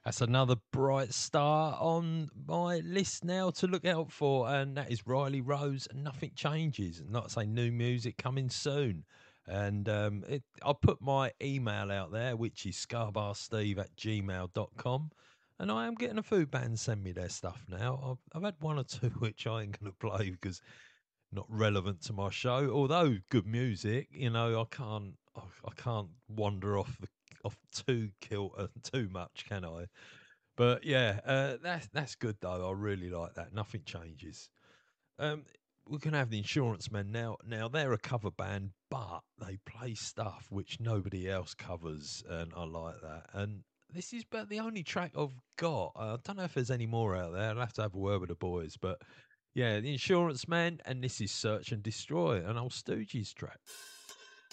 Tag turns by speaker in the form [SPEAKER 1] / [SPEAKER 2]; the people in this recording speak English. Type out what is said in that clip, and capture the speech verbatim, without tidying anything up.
[SPEAKER 1] That's another bright star on my list now to look out for, and that is Riley Rose. Nothing changes. Not to say new music coming soon. And um, it, I'll put my email out there, which is scarbarsteve at gmail dot com. And I am getting a few bands send me their stuff now. I've, I've had one or two which I ain't going to play because not relevant to my show. Although good music, you know, I can't, I I can't wander off the off too kilter too much, can I? But yeah, uh, that's that's good though. I really like that. Nothing changes. Um, we're gonna have the Insurance Men now. Now they're a cover band, but they play stuff which nobody else covers, and I like that. And this is about the only track I've got. Uh, I don't know if there's any more out there. I'll have to have a word with the boys. But yeah, the Insurance Men, and this is Search and Destroy, an old Stooges track.